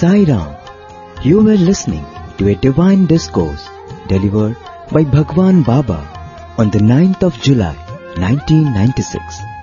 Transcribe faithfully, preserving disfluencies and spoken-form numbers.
Sai Ram. You were listening to a divine discourse delivered by Bhagwan Baba on the ninth of July nineteen ninety-six